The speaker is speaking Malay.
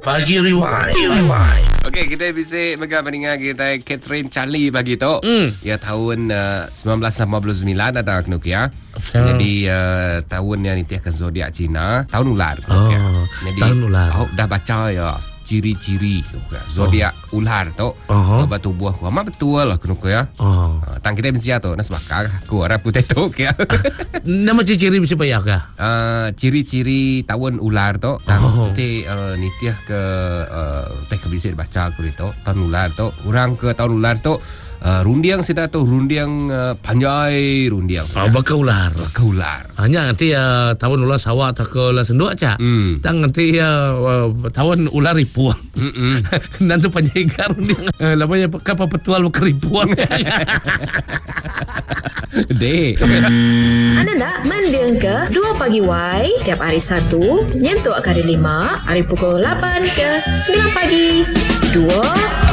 Pagi Rewind. Okey, kita bisa mendengar kita Catherine Charlie pagi tu. Ya tahun 1989 ada Nokia. Jadi tahun yang ditiakan zodiak Cina, tahun ular. Jadi tahun ular. Dah baca ya ciri-ciri zodiak ular tu. Batu buah ku amat betul lah kena ya. Tang kita mesti tu nas bakar ku harap ku tetok ya. Nama ciri-ciri bisa payah kah? Ciri-ciri tahun ular tu tang kita nitiah ke teh bisa baca ku itu tahun ular tu. Orang ke tahun ular tu rundiang sida tu rundiang panjai rundiang. Bakal ular. Bakal ular. Hanya nanti tahun ular sawah tak ke ular senduk aja. Tang nanti tahun ular ripuang. Nanti panjaigar rundiang. Lamanya kapal petual keripuang. Dek. Anda nak mendeng ke 2 pagi Y tiap hari Sabtu nyentuk hari 5 hari pukul 8 ke 9 pagi. 2